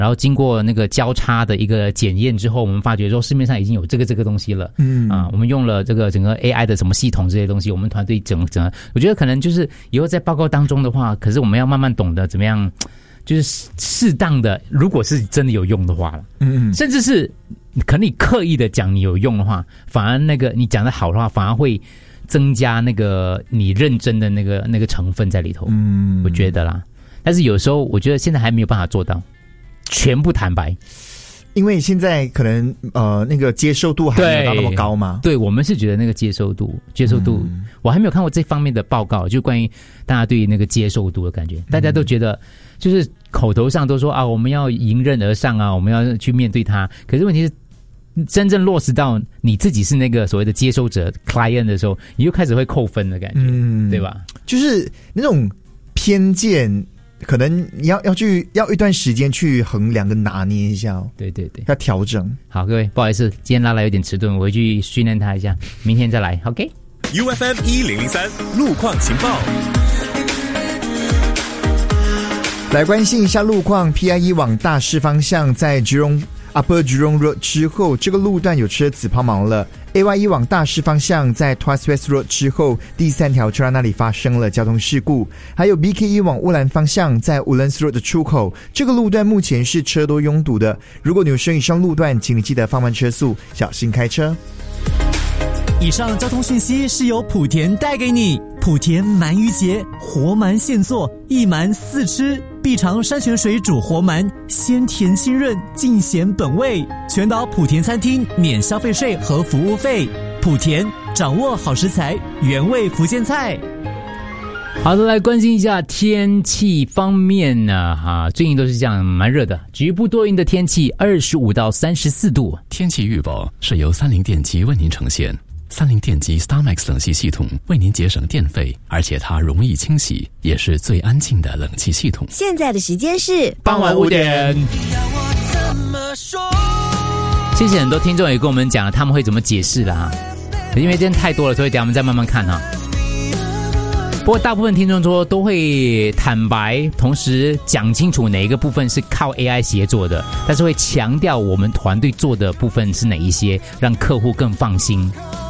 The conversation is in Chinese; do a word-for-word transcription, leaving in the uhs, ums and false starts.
然后经过那个交叉的一个检验之后，我们发觉说市面上已经有这个这个东西了。嗯啊，我们用了这个整个 A I 的什么系统这些东西，我们团队整整，我觉得可能就是以后在报告当中的话，可是我们要慢慢懂得怎么样。就是适当的，如果是真的有用的话了，嗯，甚至是可能你刻意的讲你有用的话，反而那个你讲的好的话，反而会增加那个你认真的那个那个成分在里头，嗯，我觉得啦。但是有时候我觉得现在还没有办法做到全部坦白， 因为现在可能呃那个接受度还没有到那么高嘛。 对，我们是觉得那个接受度，接受度，嗯、我还没有看过这方面的报告，就关于大家对那个接受度的感觉，大家都觉得。就是口头上都说啊，我们要迎刃而上啊，我们要去面对它。可是问题是，真正落实到你自己是那个所谓的接收者 client 的时候，你就开始会扣分的感觉，嗯，对吧？ 就是那种偏见，可能你要要去要一段时间去衡量跟拿捏一下哦。 对对对， 要调整。 好，各位，不好意思，今天拉来有点迟钝，我回去训练他一下，明天再来。OK。U F M 一零零三路况情报。 来关心一下路况 ，P I E 往大市方向在 Jurong Upper Jurong Road 之后，这个路段有车子抛锚了。A Y E 往大市方向在 Tuas West Road 之后，第三条车站那里发生了交通事故。还有 B K E 往乌兰方向在 Woodlands Road 的出口，这个路段目前是车多拥堵的。如果你有使用以上路段，请你记得放慢车速，小心开车。 以上交通讯息是由莆田带给你。莆田鳗鱼节，活鳗现做，一鳗四吃，必尝山泉水煮活鳗，鲜甜清润，尽显本味。全岛莆田餐厅免消费税和服务费。莆田掌握好食材，原味福建菜。 好的，来关心一下天气方面呢，哈，最近都是这样，蛮热的，局部多云的天气，二十五到三十四度。 天气预报是由三菱电机为您呈现。三菱电机 StarMax 冷气系统为您节省电费，而且它容易清洗，也是最安静的冷气系统。 现在的时间是傍晚五点。谢谢很多听众也跟我们讲他们会怎么解释了哈，因为今天太多了，所以等一下我们再慢慢看哈。不过大部分听众说都会坦白，同时讲清楚哪一个部分是靠 A I 协作的，但是会强调我们团队做的部分是哪一些，让客户更放心。